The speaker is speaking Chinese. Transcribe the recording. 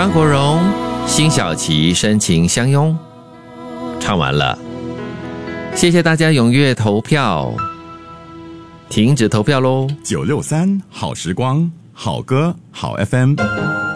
张国荣、辛晓琪深情相拥，唱完了，谢谢大家踊跃投票，停止投票咯。 963好时光，好歌好 FM。